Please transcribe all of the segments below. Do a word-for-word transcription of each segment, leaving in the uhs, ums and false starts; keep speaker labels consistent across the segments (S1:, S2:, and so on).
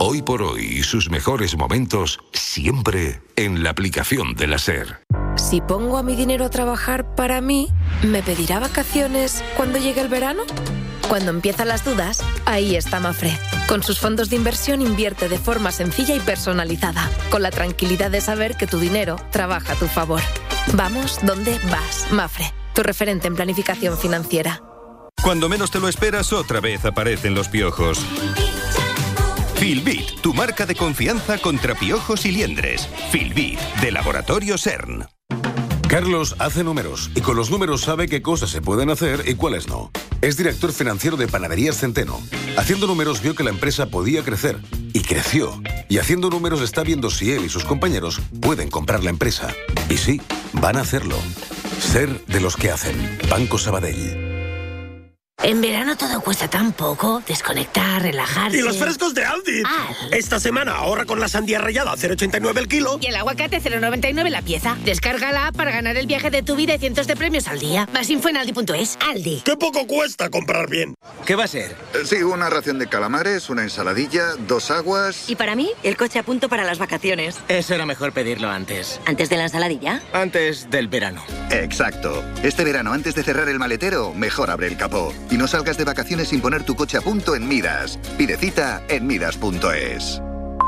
S1: Hoy por hoy y sus mejores momentos siempre en la aplicación de la SER.
S2: Si pongo a mi dinero a trabajar para mí, ¿me pedirá vacaciones cuando llegue el verano? Cuando empiezan las dudas, ahí está Mafre. Con sus fondos de inversión invierte de forma sencilla y personalizada, con la tranquilidad de saber que tu dinero trabaja a tu favor. Vamos donde vas, Mafre, tu referente en planificación financiera.
S3: Cuando menos te lo esperas, otra vez aparecen los piojos. Filbit, tu marca de confianza contra piojos y liendres. Filbit, de Laboratorio CERN.
S4: Carlos hace números y con los números sabe qué cosas se pueden hacer y cuáles no. Es director financiero de Panaderías Centeno. Haciendo números vio que la empresa podía crecer y creció. Y haciendo números está viendo si él y sus compañeros pueden comprar la empresa. Y sí, van a hacerlo. Ser de los que hacen. Banco Sabadell.
S5: En verano todo cuesta tan poco. Desconectar, relajarse.
S6: ¡Y los frescos de Aldi!
S5: Al.
S6: Esta semana ahorra con la sandía rallada a cero coma ochenta y nueve el kilo.
S5: Y el aguacate cero coma noventa y nueve la pieza. Descárgala para ganar el viaje de tu vida y cientos de premios al día. Más info en aldi punto es. Aldi.
S6: ¡Qué poco cuesta comprar bien!
S7: ¿Qué va a ser?
S8: Sí, una ración de calamares, una ensaladilla, dos aguas...
S9: Y para mí, el coche a punto para las vacaciones.
S7: Eso era mejor pedirlo antes.
S9: ¿Antes de la ensaladilla?
S7: Antes del verano.
S8: Exacto. Este verano, antes de cerrar el maletero, mejor abre el capó. Y no salgas de vacaciones sin poner tu coche a punto en Midas. Pide cita en midas punto es.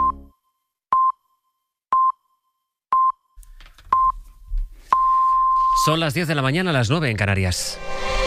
S10: Son las diez de la mañana, a las nueve en Canarias.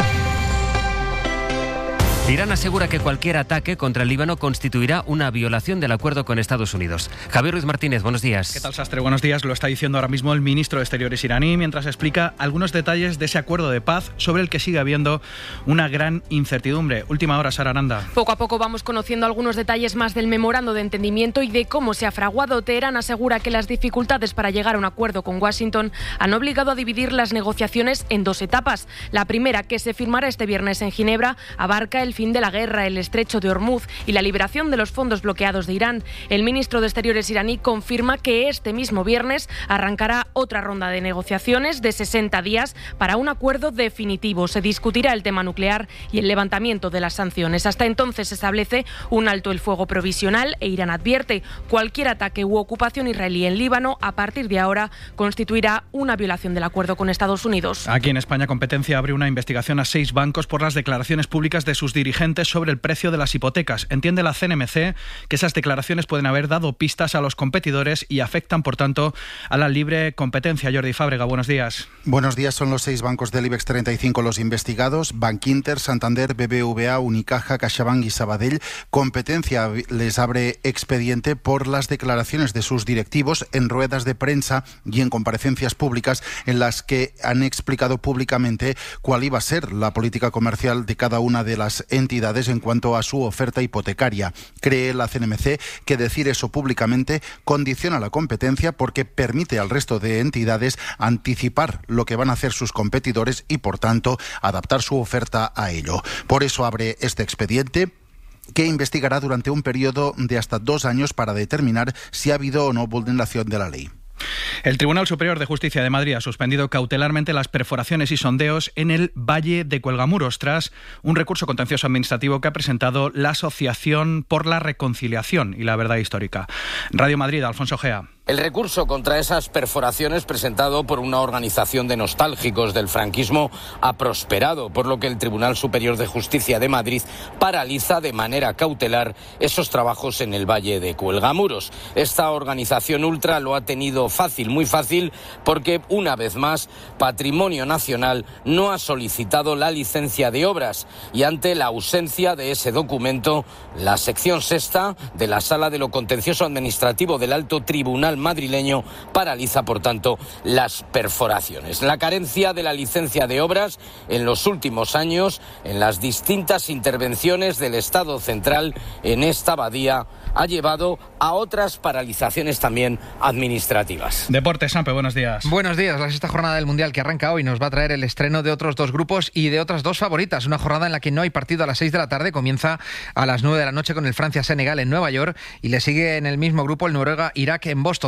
S10: Irán asegura que cualquier ataque contra el Líbano constituirá una violación del acuerdo con Estados Unidos. Javier Ruiz Martínez, buenos días.
S11: ¿Qué tal, Sastre? Buenos días. Lo está diciendo ahora mismo el ministro de Exteriores iraní mientras explica algunos detalles de ese acuerdo de paz sobre el que sigue habiendo una gran incertidumbre. Última hora, Sara Aranda.
S12: Poco a poco vamos conociendo algunos detalles más del memorando de entendimiento y de cómo se ha fraguado. Teherán asegura que las dificultades para llegar a un acuerdo con Washington han obligado a dividir las negociaciones en dos etapas. La primera, que se firmará este viernes en Ginebra, abarca el fin de la guerra, el estrecho de Hormuz y la liberación de los fondos bloqueados de Irán. El ministro de Exteriores iraní confirma que este mismo viernes arrancará otra ronda de negociaciones de sesenta días para un acuerdo definitivo. Se discutirá el tema nuclear y el levantamiento de las sanciones. Hasta entonces se establece un alto el fuego provisional e Irán advierte cualquier ataque u ocupación israelí en Líbano a partir de ahora constituirá una violación del acuerdo con Estados Unidos.
S11: Aquí en España, Competencia abre una investigación a seis bancos por las declaraciones públicas de sus dirigentes sobre el precio de las hipotecas. Entiende la C N M C que esas declaraciones pueden haber dado pistas a los competidores y afectan, por tanto, a la libre competencia. Jordi Fábrega, buenos días.
S13: Buenos días. Son los seis bancos del IBEX treinta y cinco los investigados: Bankinter, Santander, B B V A, Unicaja, CaixaBank y Sabadell. Competencia les abre expediente por las declaraciones de sus directivos en ruedas de prensa y en comparecencias públicas en las que han explicado públicamente cuál iba a ser la política comercial de cada una de las entidades en cuanto a su oferta hipotecaria. Cree la C N M C que decir eso públicamente condiciona la competencia porque permite al resto de entidades anticipar lo que van a hacer sus competidores y, por tanto, adaptar su oferta a ello. Por eso abre este expediente, que investigará durante un periodo de hasta dos años para determinar si ha habido o no vulneración de la ley.
S11: El Tribunal Superior de Justicia de Madrid ha suspendido cautelarmente las perforaciones y sondeos en el Valle de Cuelgamuros tras un recurso contencioso administrativo que ha presentado la Asociación por la Reconciliación y la Verdad Histórica. Radio Madrid, Alfonso Gea.
S14: El recurso contra esas perforaciones presentado por una organización de nostálgicos del franquismo ha prosperado, por lo que el Tribunal Superior de Justicia de Madrid paraliza de manera cautelar esos trabajos en el Valle de Cuelgamuros. Esta organización ultra lo ha tenido fácil, muy fácil, porque una vez más Patrimonio Nacional no ha solicitado la licencia de obras y ante la ausencia de ese documento, la sección sexta de la Sala de lo Contencioso Administrativo del Alto Tribunal madrileño paraliza, por tanto, las perforaciones. La carencia de la licencia de obras en los últimos años, en las distintas intervenciones del Estado central en esta abadía, ha llevado a otras paralizaciones también administrativas.
S11: Deportes, Sampe, buenos días.
S15: Buenos días. La sexta jornada del Mundial que arranca hoy nos va a traer el estreno de otros dos grupos y de otras dos favoritas. Una jornada en la que no hay partido a las seis de la tarde, comienza a las nueve de la noche con el Francia-Senegal en Nueva York y le sigue en el mismo grupo el Noruega-Irak en Boston.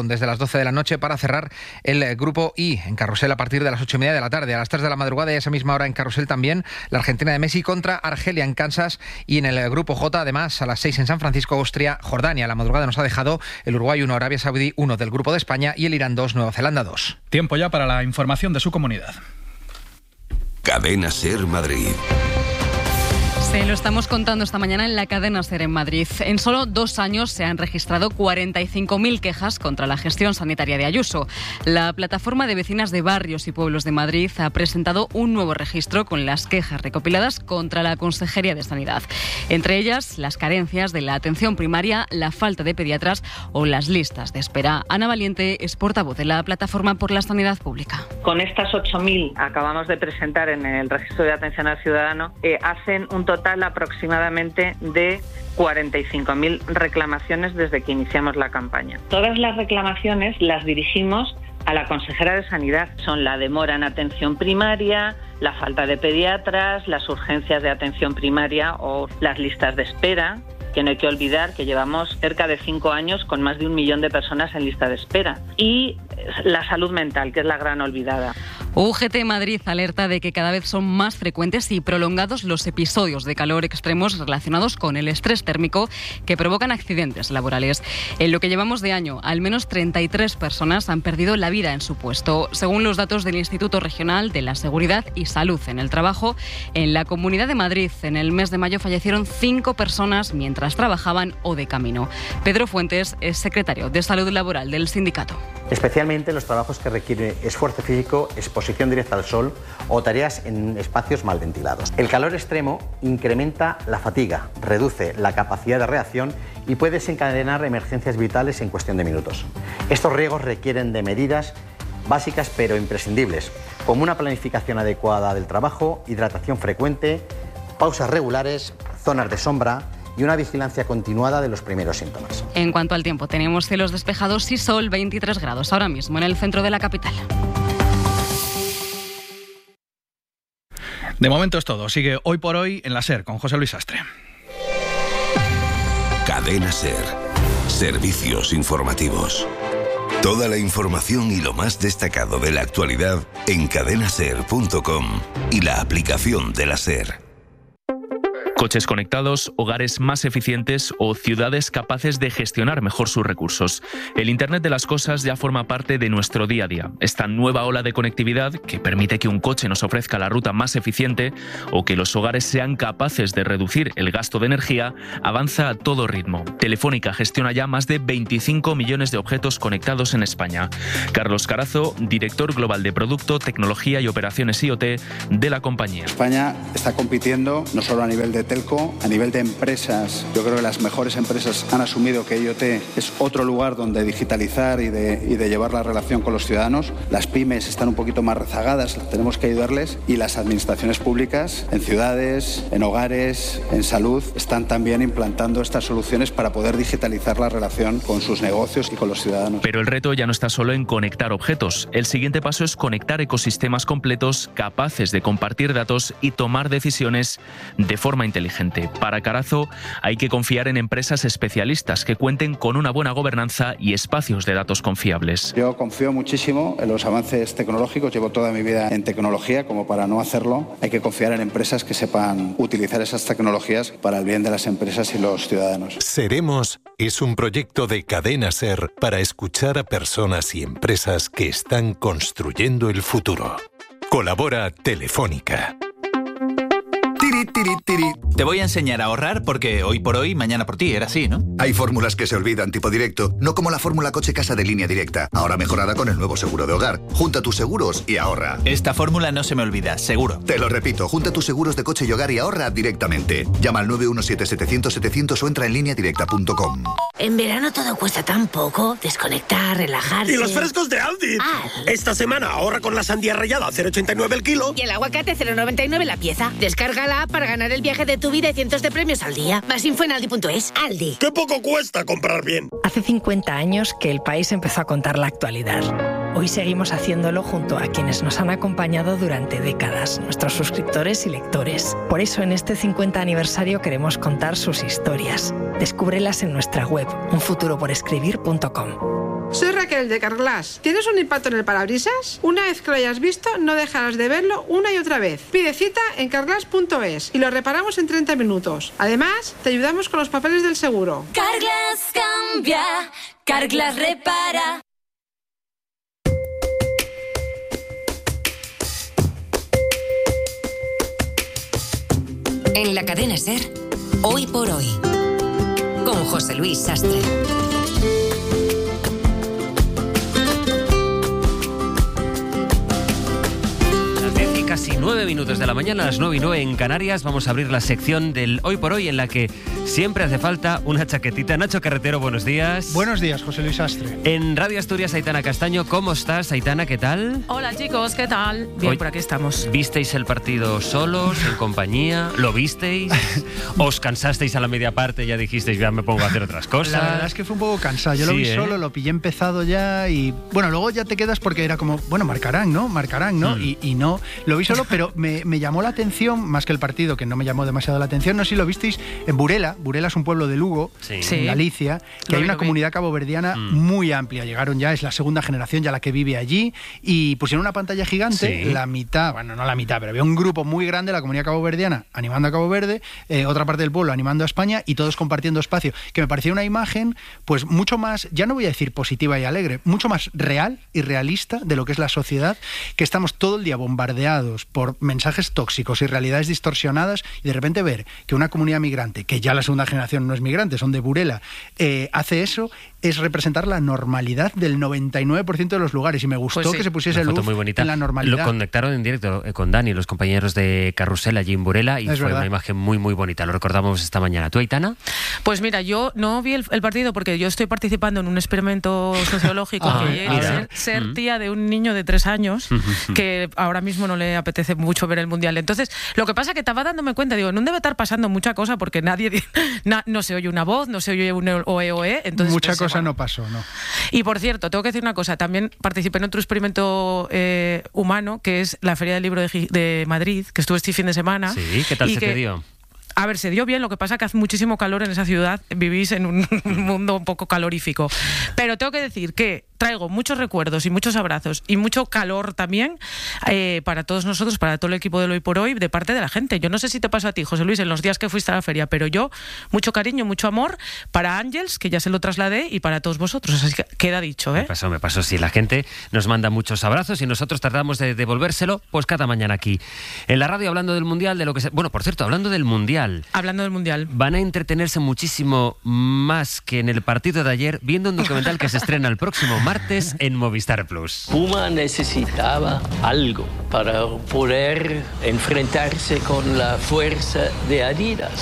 S15: Amazon desde las doce de la noche para cerrar el grupo I en Carrusel a partir de las ocho y media de la tarde. A las tres de la madrugada y a esa misma hora en Carrusel también la Argentina de Messi contra Argelia en Kansas, y en el grupo J además a las seis en San Francisco, Austria, Jordania. La madrugada nos ha dejado el Uruguay uno, Arabia Saudí uno del grupo de España y el Irán dos, Nueva Zelanda dos.
S11: Tiempo ya para la información de su comunidad.
S1: Cadena Ser Madrid.
S16: Se lo estamos contando esta mañana en la cadena SER en Madrid. En solo dos años se han registrado cuarenta y cinco mil quejas contra la gestión sanitaria de Ayuso. La plataforma de vecinas de barrios y pueblos de Madrid ha presentado un nuevo registro con las quejas recopiladas contra la Consejería de Sanidad. Entre ellas, las carencias de la atención primaria, la falta de pediatras o las listas de espera. Ana Valiente es portavoz de la Plataforma por la Sanidad Pública.
S17: Con estas ocho mil acabamos de presentar en el registro de atención al ciudadano, eh, hacen un total aproximadamente de cuarenta y cinco mil reclamaciones desde que iniciamos la campaña. Todas las reclamaciones las dirigimos a la consejera de Sanidad. Son la demora en atención primaria, la falta de pediatras, las urgencias de atención primaria o las listas de espera, que no hay que olvidar que llevamos cerca de cinco años con más de un millón de personas en lista de espera. Y la salud mental, que es la gran olvidada.
S16: U G T Madrid alerta de que cada vez son más frecuentes y prolongados los episodios de calor extremos relacionados con el estrés térmico que provocan accidentes laborales. En lo que llevamos de año, al menos treinta y tres personas han perdido la vida en su puesto. Según los datos del Instituto Regional de la Seguridad y Salud en el Trabajo, en la Comunidad de Madrid en el mes de mayo fallecieron cinco personas mientras trabajaban o de camino. Pedro Fuentes es secretario de Salud Laboral del sindicato.
S18: Especialmente los trabajos que requieren esfuerzo físico, exposición directa al sol o tareas en espacios mal ventilados. El calor extremo incrementa la fatiga, reduce la capacidad de reacción y puede desencadenar emergencias vitales en cuestión de minutos. Estos riesgos requieren de medidas básicas pero imprescindibles, como una planificación adecuada del trabajo, hidratación frecuente, pausas regulares, zonas de sombra y una vigilancia continuada de los primeros síntomas.
S16: En cuanto al tiempo, tenemos cielos despejados y sol, veintitrés grados ahora mismo en el centro de la capital.
S11: De momento es todo. Sigue Hoy por Hoy en la SER con José Luis Sastre.
S1: Cadena SER. Servicios informativos. Toda la información y lo más destacado de la actualidad en cadena ser punto com y la aplicación de la SER.
S19: Coches conectados, hogares más eficientes o ciudades capaces de gestionar mejor sus recursos. El Internet de las cosas ya forma parte de nuestro día a día. Esta nueva ola de conectividad que permite que un coche nos ofrezca la ruta más eficiente o que los hogares sean capaces de reducir el gasto de energía avanza a todo ritmo. Telefónica gestiona ya más de veinticinco millones de objetos conectados en España. Carlos Carazo, director global de Producto, Tecnología y Operaciones I O T de la compañía.
S20: España está compitiendo no solo a nivel de telco, a nivel de empresas. Yo creo que las mejores empresas han asumido que I O T es otro lugar donde digitalizar y de, y de llevar la relación con los ciudadanos. Las pymes están un poquito más rezagadas, tenemos que ayudarles, y las administraciones públicas en ciudades, en hogares, en salud, están también implantando estas soluciones para poder digitalizar la relación con sus negocios y con los ciudadanos.
S19: Pero el reto ya no está solo en conectar objetos. El siguiente paso es conectar ecosistemas completos capaces de compartir datos y tomar decisiones de forma inteligente. Para Carazo hay que confiar en empresas especialistas que cuenten con una buena gobernanza y espacios de datos confiables.
S20: Yo confío muchísimo en los avances tecnológicos, llevo toda mi vida en tecnología, como para no hacerlo hay que confiar en empresas que sepan utilizar esas tecnologías para el bien de las empresas y los ciudadanos.
S21: Seremos es un proyecto de Cadena SER para escuchar a personas y empresas que están construyendo el futuro. Colabora Telefónica.
S22: Tiri, tiri, tiri. Te voy a enseñar a ahorrar porque hoy por hoy, mañana por ti, era así, ¿no?
S8: Hay fórmulas que se olvidan tipo directo, no como la fórmula coche-casa de Línea Directa, ahora mejorada con el nuevo seguro de hogar. Junta tus seguros y ahorra.
S22: Esta fórmula no se me olvida, seguro.
S8: Te lo repito, junta tus seguros de coche y hogar y ahorra directamente. Llama al nueve uno siete, setecientos, setecientos o entra en línea directa punto com.
S5: En verano todo cuesta tan poco. Desconectar, relajarse.
S6: Y los frescos de Aldi.
S5: Al.
S6: Esta semana ahorra con la sandía rallada a cero coma ochenta y nueve el kilo.
S5: Y el aguacate cero coma noventa y nueve la pieza. Descárgala para ganar el viaje de tu vida y cientos de premios al día. Más info en aldi punto es. Aldi.
S6: ¡Qué poco cuesta comprar bien!
S23: Hace cincuenta años que el país empezó a contar la actualidad. Hoy seguimos haciéndolo junto a quienes nos han acompañado durante décadas, nuestros suscriptores y lectores. Por eso en este cincuenta aniversario queremos contar sus historias. Descúbrelas en nuestra web, un futuro por escribir punto com.
S2: soy Raquel de Carglass. ¿Tienes un impacto en el parabrisas? Una vez que lo hayas visto, no dejarás de verlo una y otra vez. Pide cita en carglass punto es y lo reparamos en treinta minutos. Además, te ayudamos con los papeles del seguro.
S3: Carglass cambia, Carglass repara.
S4: En la cadena SER, Hoy por Hoy, con José Luis Sastre.
S10: Casi nueve minutos de la mañana, a las nueve y nueve en Canarias, vamos a abrir la sección del Hoy por Hoy en la que siempre hace falta una chaquetita. Nacho Carretero, buenos días.
S24: Buenos días, José Luis Astre.
S10: En Radio Asturias, Aitana Castaño, ¿cómo estás, Aitana? ¿Qué tal?
S12: Hola chicos, ¿qué tal? Bien,
S10: Hoy,
S12: por aquí estamos.
S10: ¿Visteis el partido solos, en compañía? ¿Lo visteis? ¿Os cansasteis a la media parte y ya dijisteis, ya me pongo a hacer otras cosas?
S24: La verdad es que fue un poco cansado. Yo
S10: sí,
S24: lo vi
S10: ¿eh?
S24: solo, lo pillé empezado ya y... Bueno, luego ya te quedas porque era como, bueno, marcarán, ¿no? Marcarán, ¿no? Mm. Y, y no, lo vi solo, pero me, me llamó la atención, más que el partido, que no me llamó demasiado la atención, no sé si lo visteis, en Burela. Burela es un pueblo de Lugo,
S10: sí.
S24: en
S10: Sí.
S24: Galicia, que
S10: Lo
S24: hay
S10: vi,
S24: una
S10: lo vi.
S24: comunidad caboverdiana mm. muy amplia. Llegaron ya, es la segunda generación ya la que vive allí, y pusieron una pantalla gigante,
S10: Sí.
S24: la mitad, bueno, no la mitad, pero había un grupo muy grande de la comunidad caboverdiana animando a Cabo Verde, eh, otra parte del pueblo animando a España y todos compartiendo espacio, que me parecía una imagen pues mucho más, ya no voy a decir positiva y alegre, mucho más real y realista de lo que es la sociedad, que estamos todo el día bombardeados por mensajes tóxicos y realidades distorsionadas, y de repente ver que una comunidad migrante, que ya la segunda generación no es migrante, son de Burela, eh, hace eso, es representar la normalidad del noventa y nueve por ciento de los lugares, y me gustó
S10: Pues sí.
S24: que se pusiese
S10: Una foto
S24: luz
S10: muy bonita.
S24: en la normalidad.
S10: Lo conectaron en directo eh, con Dani, los compañeros de Carrusel allí en Burela, y
S24: Es
S10: fue
S24: verdad.
S10: una imagen muy muy bonita. Lo recordamos esta mañana. ¿Tú, Aitana?
S12: Pues mira, yo no vi el, el partido porque yo estoy participando en un experimento sociológico
S10: Ah,
S12: que
S10: mira.
S12: es ser, ser
S10: Mm.
S12: tía de un niño de tres años que ahora mismo no le apetece mucho ver el Mundial. Entonces, lo que pasa es que estaba dándome cuenta, digo, no debe estar pasando mucha cosa porque nadie, di- na- no se oye una voz, no se oye un oe oe. Entonces
S24: Mucha
S12: pensé,
S24: cosa
S12: bueno.
S24: no pasó, ¿no?
S12: Y por cierto, tengo que decir una cosa, también participé en otro experimento eh, humano, que es la Feria del Libro de, Gi- de Madrid, que estuve este fin de semana.
S10: Sí, ¿qué tal
S12: y
S10: se
S12: que-
S10: te dio?
S12: A ver, se dio bien, lo que pasa es que hace muchísimo calor en esa ciudad, vivís en un mundo un poco calorífico. Pero tengo que decir que traigo muchos recuerdos y muchos abrazos y mucho calor también eh, para todos nosotros, para todo el equipo de Hoy por Hoy, de parte de la gente. Yo no sé si te pasó a ti, José Luis, en los días que fuiste a la feria, pero yo, mucho cariño, mucho amor para Ángels, que ya se lo trasladé, y para todos vosotros. Así que queda dicho, ¿eh?
S10: Me pasó, me pasó. Sí, la gente nos manda muchos abrazos y nosotros tratamos de devolvérselo pues cada mañana aquí. En la radio, hablando del Mundial, de lo que se... Bueno, por cierto, hablando del Mundial...
S12: Hablando del Mundial.
S10: Van a entretenerse muchísimo más que en el partido de ayer viendo un documental que se estrena el próximo martes en Movistar Plus.
S25: Puma necesitaba algo para poder enfrentarse con la fuerza de Adidas.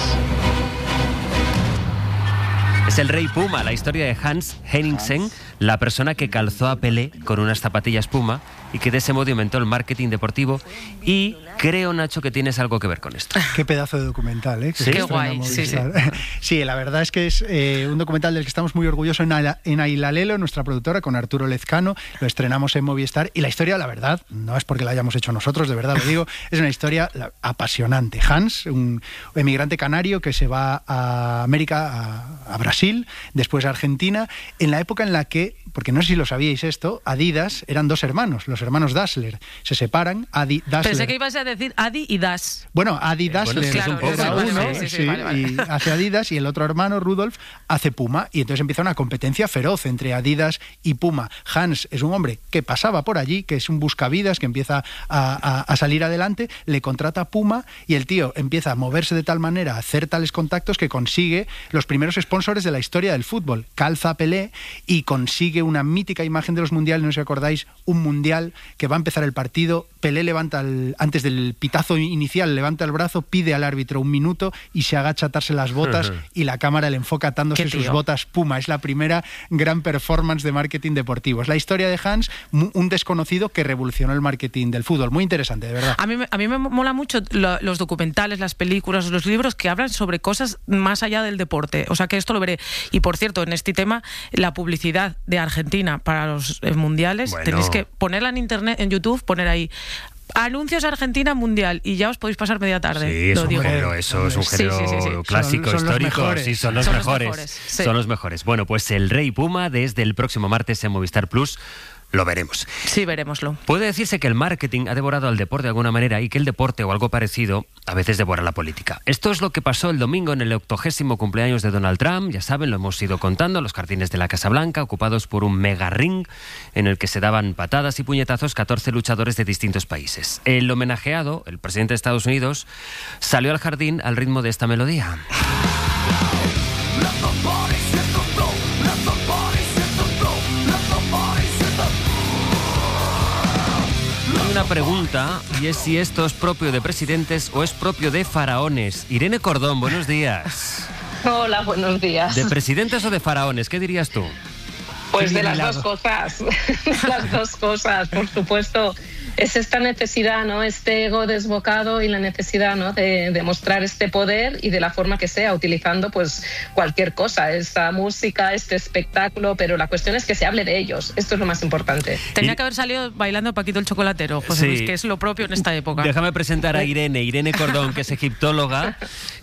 S10: Es el Rey Puma, la historia de Hans Henningsen, la persona que calzó a Pelé con unas zapatillas Puma y que de ese modo inventó el marketing deportivo. Y creo, Nacho, que tienes algo que ver con esto.
S24: Qué pedazo de documental, ¿eh? Que
S10: Sí.
S24: se
S10: Qué
S24: estrena
S10: guay,
S24: en
S10: sí, sí.
S24: Movistar. Sí, la verdad es que es eh, un documental del que estamos muy orgullosos en, Aila- en Ailalelo, nuestra productora, con Arturo Lezcano. Lo estrenamos en Movistar y la historia, la verdad, no es porque la hayamos hecho nosotros, de verdad lo digo, es una historia la- apasionante. Hans, un emigrante canario que se va a América, a, a Brasil, después a Argentina, en la época en la que, porque no sé si lo sabíais esto, Adidas eran dos hermanos, los hermanos Dassler. Se separan, Adi Dassler...
S12: Pensé que ibas a decir Adi y Das.
S24: Bueno, Adi Dassler
S12: bueno, claro,
S24: es un
S12: claro,
S24: uno,
S12: vale, sí, sí,
S24: sí,
S12: vale, vale.
S24: y hace Adidas, y el otro hermano, Rudolf, hace Puma, y entonces empieza una competencia feroz entre Adidas y Puma. Hans es un hombre que pasaba por allí, que es un buscavidas, que empieza a, a- a salir adelante, le contrata a Puma, y el tío empieza a moverse de tal manera, a hacer tales contactos, que consigue los primeros sponsors de la historia del fútbol. Calza a Pelé y consigue una mítica imagen de los mundiales, no sé si acordáis, un mundial que va a empezar el partido, Pelé levanta el, antes del pitazo inicial, levanta el brazo, pide al árbitro un minuto y se agacha a atarse las botas y la cámara le enfoca atándose
S12: Qué
S24: sus
S12: tío.
S24: botas Puma. Es la primera gran performance de marketing deportivo. Es la historia de Hans, mu- un desconocido que revolucionó el marketing del fútbol. Muy interesante, de verdad.
S12: A mí, me- a mí me mola mucho lo- los documentales, las películas, los libros que hablan sobre cosas más allá del deporte. O sea que esto lo veré. Y por cierto, en este tema, la publicidad de Argentina para los eh, mundiales,
S10: Bueno.
S12: tenéis que ponerla en internet, en YouTube, poner ahí
S7: Anuncios Argentina Mundial y ya os podéis pasar media tarde.
S10: Sí, es
S7: lo
S10: un
S7: digo.
S10: género, eso es un
S7: Sí,
S10: género
S7: sí, sí, sí.
S10: clásico,
S7: Son- son los
S10: histórico.
S7: mejores.
S10: Sí, son los
S7: Son los
S10: mejores.
S7: mejores, sí.
S10: Son los mejores. Bueno, pues el Rey Puma desde el próximo martes en Movistar Plus. Lo veremos.
S7: Sí, veremoslo.
S10: Puede decirse que el marketing ha devorado al deporte de alguna manera y que el deporte o algo parecido a veces devora la política. Esto es lo que pasó el domingo en el octogésimo cumpleaños de Donald Trump. Ya saben, lo hemos ido contando, los jardines de la Casa Blanca, ocupados por un mega ring en el que se daban patadas y puñetazos catorce luchadores de distintos países. El homenajeado, el presidente de Estados Unidos, salió al jardín al ritmo de esta melodía. Una pregunta, y es si esto es propio de presidentes o es propio de faraones. Irene Cordón, buenos días.
S9: Hola, buenos días.
S10: ¿De presidentes o de faraones? ¿Qué dirías tú?
S9: Pues de las dos cosas, las dos cosas, por supuesto. Es esta necesidad, ¿no? Este ego desbocado y la necesidad, ¿no? de, de mostrar este poder y de la forma que sea, utilizando pues cualquier cosa, esta música, este espectáculo, pero la cuestión es que se hable de ellos. Esto es lo más importante.
S7: Tenía que haber salido bailando Paquito el Chocolatero, José
S10: Sí.
S7: Luis, que es lo propio en esta época.
S10: Déjame presentar a Irene, Irene Cordón, que es egiptóloga,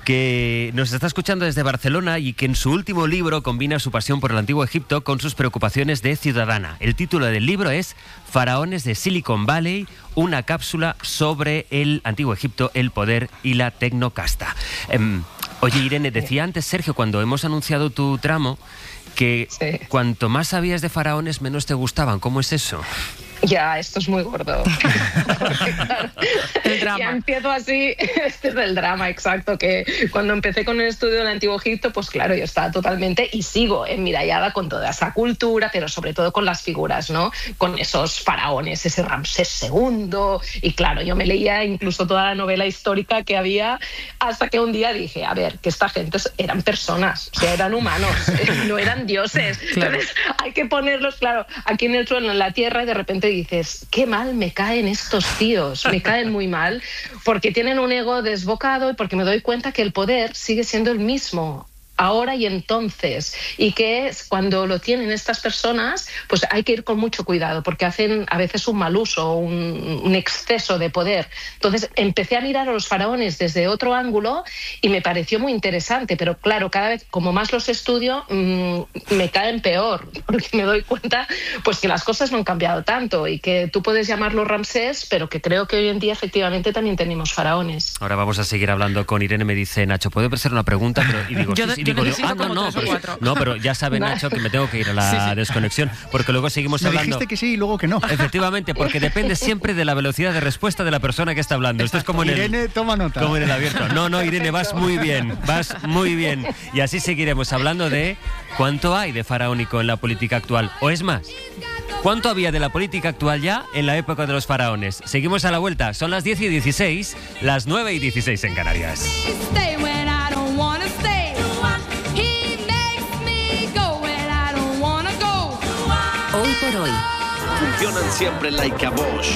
S10: que nos está escuchando desde Barcelona y que en su último libro combina su pasión por el antiguo Egipto con sus preocupaciones de ciudadana. El título del libro es Faraones de Silicon Valley, una cápsula sobre el antiguo Egipto, el poder y la tecnocasta. Eh, oye, Irene, decía antes Sergio, cuando hemos anunciado tu tramo, que sí. cuanto más sabías de faraones, menos te gustaban. ¿Cómo es eso?
S9: Ya, esto es muy gordo. Porque, claro, el drama. Ya empiezo así, este es el drama, exacto, que cuando empecé con el estudio del Antiguo Egipto, pues claro, yo estaba totalmente, y sigo enmirallada con toda esa cultura, pero sobre todo con las figuras, ¿no? Con esos faraones, ese Ramsés segundo, y claro, yo me leía incluso toda la novela histórica que había, hasta que un día dije, a ver, que esta gente eran personas, o sea, eran humanos, no eran dioses. Claro. Entonces hay que ponerlos, claro, aquí en el suelo, en la tierra, y de repente dices, qué mal me caen estos tíos, me caen muy mal, porque tienen un ego desbocado y porque me doy cuenta que el poder sigue siendo el mismo ahora y entonces, y que es cuando lo tienen estas personas, pues hay que ir con mucho cuidado, porque hacen a veces un mal uso, un, un exceso de poder. Entonces empecé a mirar a los faraones desde otro ángulo y me pareció muy interesante, pero claro, cada vez como más los estudio, mmm, me caen peor, porque me doy cuenta pues que las cosas no han cambiado tanto y que tú puedes llamarlo Ramsés, pero que creo que hoy en día efectivamente también tenemos faraones.
S10: Ahora vamos a seguir hablando con Irene. Me dice, Nacho, ¿puede ser una pregunta? Pero, y digo,
S7: yo,
S10: sí, sí,
S7: yo
S10: digo,
S7: necesito
S10: ah, no,
S7: como
S10: no,
S7: tres o
S10: pero,
S7: cuatro.
S10: no, pero ya sabe Nacho que me tengo que ir a la
S7: sí, sí.
S10: desconexión, porque luego seguimos
S24: Me
S10: hablando.
S24: dijiste que sí y luego que no.
S10: Efectivamente, porque depende siempre de la velocidad de respuesta de la persona que está hablando. Esto es como en el,
S24: Irene, toma nota.
S10: como en el abierto. No, no, Irene, vas muy bien, vas muy bien. Y así seguiremos hablando de cuánto hay de faraónico en la política actual. O es más, ¿cuánto había de la política actual ya en la época de los faraones? Seguimos a la vuelta. Son las diez y dieciséis, las nueve y dieciséis en Canarias.
S4: Hoy por hoy.
S13: Funcionan siempre like a Bosch.